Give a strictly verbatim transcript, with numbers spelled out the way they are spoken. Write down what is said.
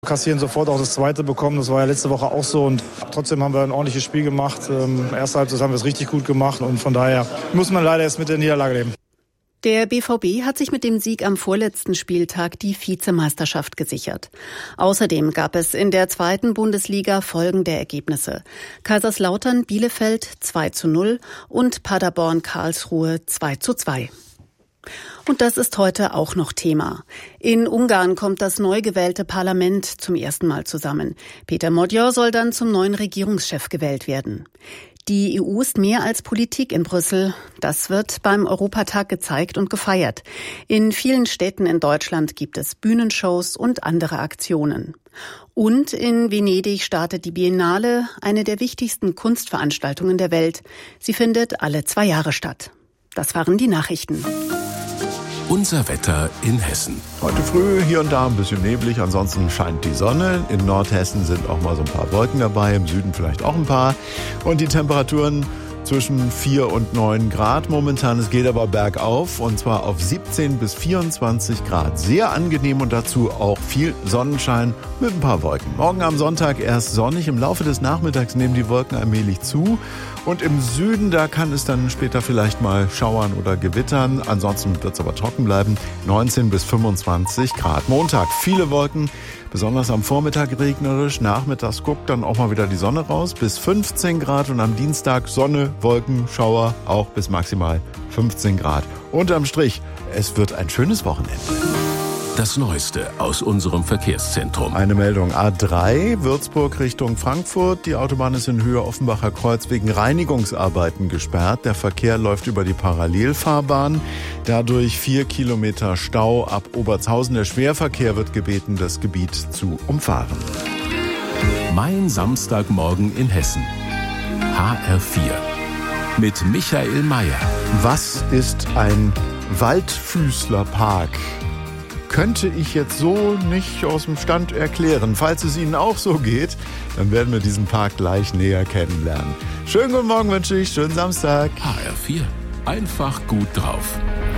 Kassieren sofort auch das zweite bekommen, das war ja letzte Woche auch so und trotzdem haben wir ein ordentliches Spiel gemacht. Ähm, erste Halbzeit haben wir es richtig gut gemacht und von daher muss man leider jetzt mit der Niederlage leben. Der B V B hat sich mit dem Sieg am vorletzten Spieltag die Vizemeisterschaft gesichert. Außerdem gab es in der zweiten Bundesliga folgende Ergebnisse: Kaiserslautern Bielefeld zwei zu null und Paderborn Karlsruhe zwei zu zwei. Und das ist heute auch noch Thema. In Ungarn kommt das neu gewählte Parlament zum ersten Mal zusammen. Peter Modjor soll dann zum neuen Regierungschef gewählt werden. Die E U ist mehr als Politik in Brüssel. Das wird beim Europatag gezeigt und gefeiert. In vielen Städten in Deutschland gibt es Bühnenshows und andere Aktionen. Und in Venedig startet die Biennale, eine der wichtigsten Kunstveranstaltungen der Welt. Sie findet alle zwei Jahre statt. Das waren die Nachrichten. Unser Wetter in Hessen. Heute früh hier und da ein bisschen neblig, ansonsten scheint die Sonne. In Nordhessen sind auch mal so ein paar Wolken dabei, im Süden vielleicht auch ein paar. Und die Temperaturen zwischen vier und neun Grad momentan. Es geht aber bergauf und zwar auf siebzehn bis vierundzwanzig Grad. Sehr angenehm und dazu auch viel Sonnenschein mit ein paar Wolken. Morgen am Sonntag erst sonnig. Im Laufe des Nachmittags nehmen die Wolken allmählich zu. Und im Süden, da kann es dann später vielleicht mal schauern oder gewittern. Ansonsten wird es aber trocken bleiben. neunzehn bis fünfundzwanzig Grad. Montag viele Wolken, besonders am Vormittag regnerisch. Nachmittags guckt dann auch mal wieder die Sonne raus. Bis fünfzehn Grad und am Dienstag Sonne, Wolken, Schauer, auch bis maximal fünfzehn Grad. Unterm Strich, es wird ein schönes Wochenende. Das Neueste aus unserem Verkehrszentrum. Eine Meldung: A drei, Würzburg Richtung Frankfurt. Die Autobahn ist in Höhe Offenbacher Kreuz wegen Reinigungsarbeiten gesperrt. Der Verkehr läuft über die Parallelfahrbahn. Dadurch vier Kilometer Stau ab Obertshausen. Der Schwerverkehr wird gebeten, das Gebiet zu umfahren. Mein Samstagmorgen in Hessen. H R vier. Mit Michael Mayer. Was ist ein Waldfüßlerpark? Könnte ich jetzt so nicht aus dem Stand erklären. Falls es Ihnen auch so geht, dann werden wir diesen Park gleich näher kennenlernen. Schönen guten Morgen wünsche ich, schönen Samstag. H R vier. Einfach gut drauf.